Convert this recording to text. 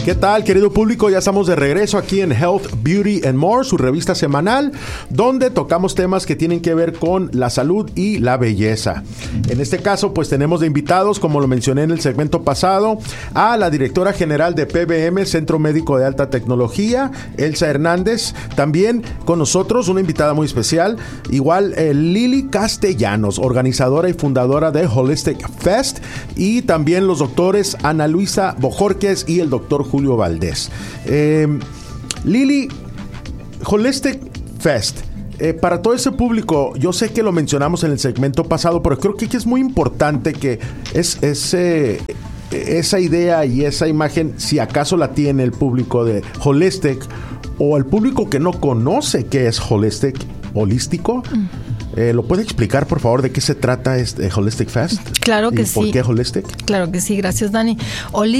¿Qué tal, querido público? Ya estamos de regreso aquí en Health, Beauty and More, su revista semanal, donde tocamos temas que tienen que ver con la salud y la belleza. En este caso, pues tenemos de invitados, como lo mencioné en el segmento pasado, a la directora general de PBM, Centro Médico de Alta Tecnología, Elsa Hernández. También con nosotros una invitada muy especial, igual Lili Castellanos, organizadora y fundadora de Holistic Fest, y también los doctores Ana Luisa Bojorquez y el doctor Julio Valdés. Lili, Holistic Fest, para todo ese público, yo sé que lo mencionamos en el segmento pasado, pero creo que es muy importante que esa idea y esa imagen, si acaso la tiene el público de Holistic o el público que no conoce qué es Holistic, holístico. ¿Lo puede explicar, por favor, de qué se trata este Holistic Fest? Claro que sí. ¿Por qué Holistic? Claro que sí, gracias, Dani.